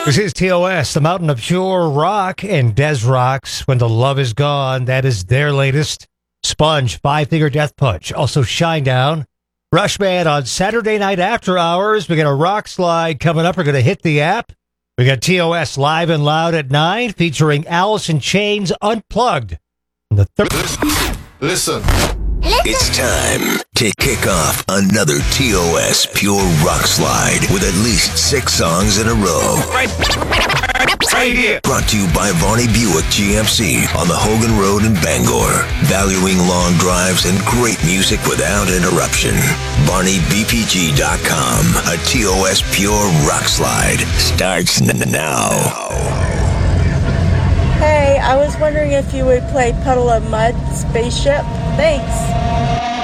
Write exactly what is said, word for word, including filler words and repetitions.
This is T O S, the Mountain of Pure Rock, and Des Rocks, When the Love Is Gone. That is their latest. Sponge, Five Finger Death Punch. Also Shinedown. Rushman on Saturday night after hours. We got a rock slide coming up. We're going to hit the app. We got T O S live and loud at nine, featuring Alice in Chains Unplugged. And the third. Listen. It's time to kick off another T O S Pure Rock Slide with at least six songs in a row. Right, right here. Brought to you by Varney Buick G M C on the Hogan Road in Bangor. Valuing long drives and great music without interruption. Varney B P G dot com. A T O S Pure Rock Slide starts n- now. Hey, I was wondering if you would play Puddle of Mud Spaceship. Thanks.